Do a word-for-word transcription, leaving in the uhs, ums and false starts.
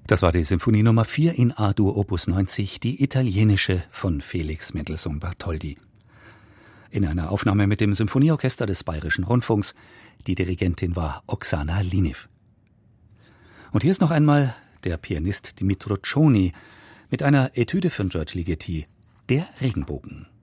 Das war die Symphonie Nummer vier in A-Dur Opus neunzig, die italienische von Felix Mendelssohn Bartholdy. In einer Aufnahme mit dem Symphonieorchester des Bayerischen Rundfunks. Die Dirigentin war Oksana Liniw. Und hier ist noch einmal der Pianist Dmytro Cioni mit einer Etüde von George Ligeti, Der Regenbogen.